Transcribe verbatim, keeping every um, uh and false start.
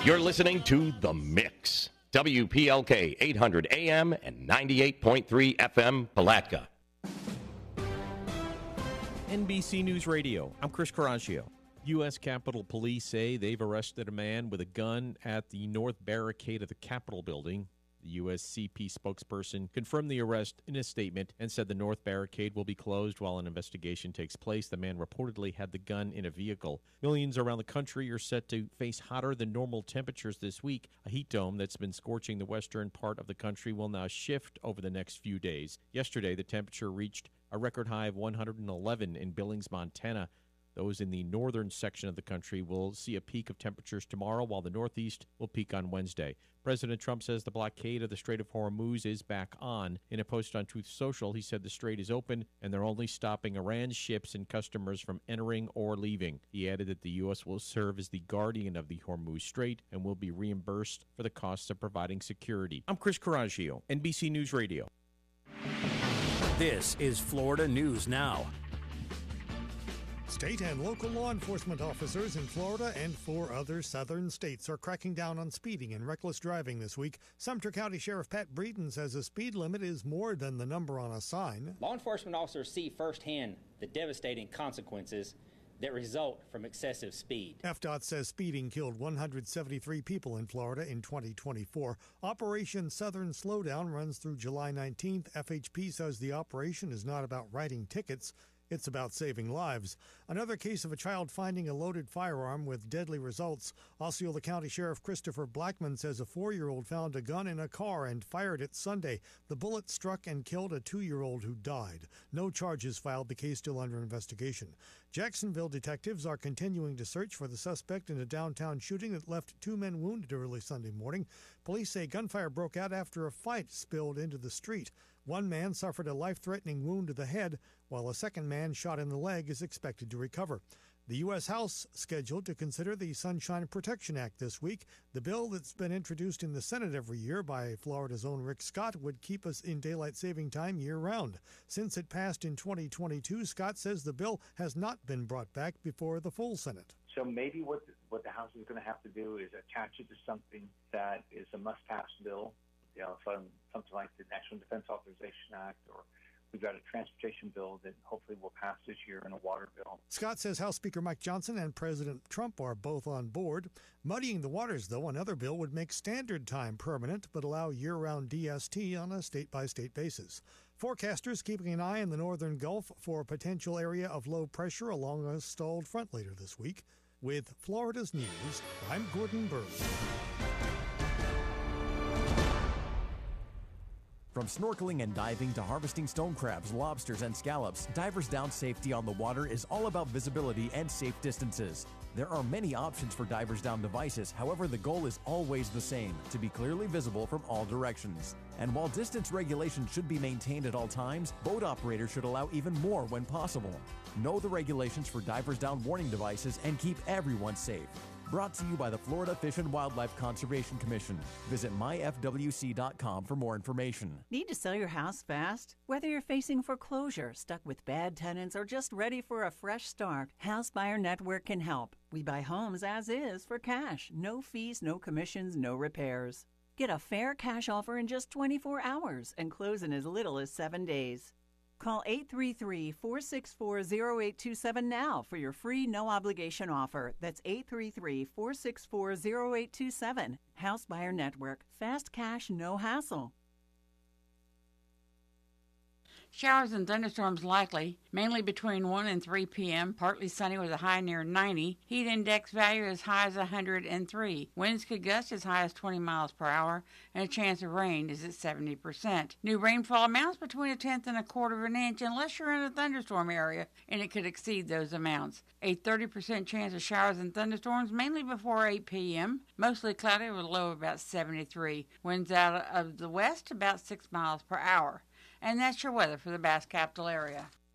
You're listening to The Mix. W P L K eight hundred A M and ninety-eight point three F M, Palatka. N B C News Radio, I'm Chris Caraccio. U S Capitol Police say they've arrested a man with a gun at the north barricade of the Capitol building. The U S C P spokesperson confirmed the arrest in a statement and said the north barricade will be closed while an investigation takes place. The man reportedly had the gun in a vehicle. Millions around the country are set to face hotter than normal temperatures this week. A heat dome that's been scorching the western part of the country will now shift over the next few days. Yesterday, the temperature reached a record high of one hundred eleven in Billings, Montana. Those in the northern section of the country will see a peak of temperatures tomorrow, while the northeast will peak on Wednesday. President Trump says the blockade of the Strait of Hormuz is back on. In a post on Truth Social, he said the strait is open and they're only stopping Iran's ships and customers from entering or leaving. He added that the U S will serve as the guardian of the Hormuz Strait and will be reimbursed for the costs of providing security. I'm Chris Caraccio, N B C News Radio. This is Florida News Now. State and local law enforcement officers in Florida and four other southern states are cracking down on speeding and reckless driving this week. Sumter County Sheriff Pat Breeden says a speed limit is more than the number on a sign. Law enforcement officers see firsthand the devastating consequences that result from excessive speed. F D O T says speeding killed one hundred seventy-three people in Florida in twenty twenty-four. Operation Southern Slowdown runs through July nineteenth. F H P says the operation is not about writing tickets. It's about saving lives. Another case of a child finding a loaded firearm with deadly results. Osceola County Sheriff Christopher Blackman says a four-year-old found a gun in a car and fired it Sunday. The bullet struck and killed a two-year-old who died. No charges filed. The case still under investigation. Jacksonville detectives are continuing to search for the suspect in a downtown shooting that left two men wounded early Sunday morning. Police say gunfire broke out after a fight spilled into the street. One man suffered a life-threatening wound to the head, while a second man shot in the leg is expected to recover. The U S House scheduled to consider the Sunshine Protection Act this week. The bill that's been introduced in the Senate every year by Florida's own Rick Scott would keep us in daylight saving time year-round. Since it passed in twenty twenty-two, Scott says the bill has not been brought back before the full Senate. So maybe what the, what the House is going to have to do is attach it to something that is a must-pass bill, you know, some, something like the National Defense Authorization Act, or we've got a transportation bill that hopefully will pass this year, and a water bill. Scott says House Speaker Mike Johnson and President Trump are both on board. Muddying the waters, though, another bill would make standard time permanent but allow year-round D S T on a state-by-state basis. Forecasters keeping an eye on the northern Gulf for a potential area of low pressure along a stalled front later this week. With Florida's News, I'm Gordon Burns. From snorkeling and diving to harvesting stone crabs, lobsters, and scallops, Divers Down safety on the water is all about visibility and safe distances. There are many options for Divers Down devices, however the goal is always the same, to be clearly visible from all directions. And while distance regulations should be maintained at all times, boat operators should allow even more when possible. Know the regulations for Divers Down warning devices and keep everyone safe. Brought to you by the Florida Fish and Wildlife Conservation Commission. Visit my f w c dot com for more information. Need to sell your house fast? Whether you're facing foreclosure, stuck with bad tenants, or just ready for a fresh start, House Buyer Network can help. We buy homes as is for cash. No fees, no commissions, no repairs. Get a fair cash offer in just twenty-four hours and close in as little as seven days. Call eight three three, four six four, zero eight two seven now for your free no-obligation offer. That's eight three three, four six four, zero eight two seven. House Buyer Network. Fast cash, no hassle. Showers and thunderstorms likely, mainly between one and three p.m. Partly sunny with a high near ninety. Heat index value as high as one hundred three. Winds could gust as high as twenty miles per hour, and a chance of rain is at seventy percent. New rainfall amounts between a tenth and a quarter of an inch unless you're in a thunderstorm area, and it could exceed those amounts. A thirty percent chance of showers and thunderstorms mainly before eight p.m. Mostly cloudy with a low of about seventy-three. Winds out of the west about six miles per hour. And that's your weather for the Bass Capital area.